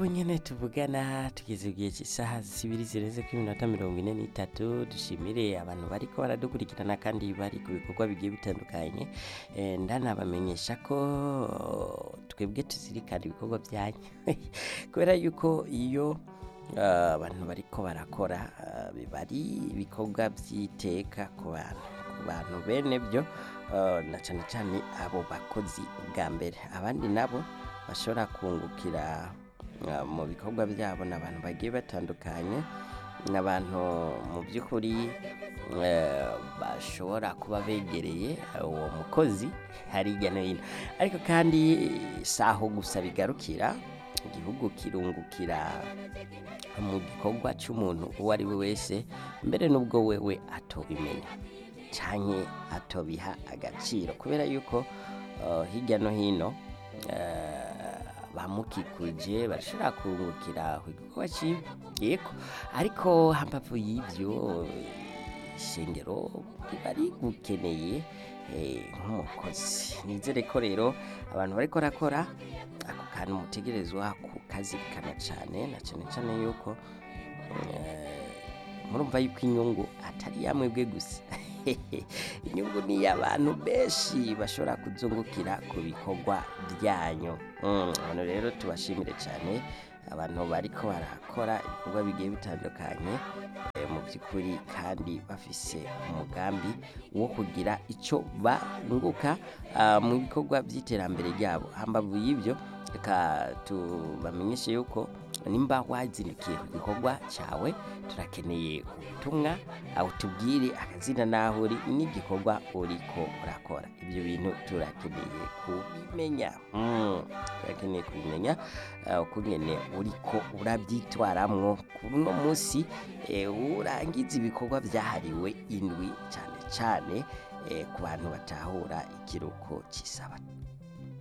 ubu nyene tuvugana tugeze igihe cy'isaha zibiri zirenze ku minota 43. Dushimire abantu bariko baradukurikirana kandi bari ku bikorwa bigiye bitandukanye. Ndanabamenyesha ko twebwe tuzirikana ibikorwa byanyu kubera yuko iyo abantu bariko barakora biba ari ibikorwa by'iteka ku bantu bene byo, na cyane cyane abo bakozi bwa mbere. Abandi nabo bashobora kungukira mu bikorwa byabo n'abantu bagiye batandukanye, n'abantu mu by'ukuri bashobora kuba begereye uwo mukozi hirya no hino. Ariko kandi saho gusa bigarukira, igihugu kirungukira mu gikorwa cy'umuntu uwo ari we wese, mbere n'ubwo wewe atobimenya canke atobiha agaciro, kubera yuko hirya no hino bamukikuje barashobora kungukira ku gikorwa cy'iyeko. Ariko hambavu y'ibyo, ishengero riba rigukeneye nk'umukozi. Nizere ko rero abantu bariko rakora ako kantu mutegerezwa kukazirikana cyane, na cyane cyane yuko murumva yuko inyungu atari yamwebwe gusa inyungu ni y'abantu benshi bashobora kuzungukira ku bikorwa byanyu. Hano rero tubashimire cyane abantu bariko barakora ibikorwa bigiye bitandukanye mu by'ukuri, kandi bafise umugambi wo kugira icyo bunguka mu bikorwa by'iterambere ryabo. Hambavu y'ibyo, reka tubamenyeshe yuko nimba wazindukiye ku gikorwa cyawe, turakeneye ubutumwa, aho tubwire akazina naho uri n'igikorwa uriko urakora. Ibyo bintu turakeneye kubimenya, turakeneye kubimenya ukungene uriko urabyitwaramwo kuno munsi urangiza ibikorwa byahariwe indwi, cyane cyane ku bantu batahura ikiruhuko cy'isabato.